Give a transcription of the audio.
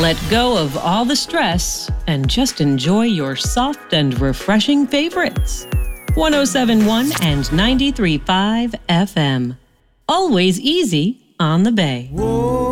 Let go of all the stress and just enjoy your soft and refreshing favorites. 107.1 and 93.5 FM. Always easy on the Bay. Whoa.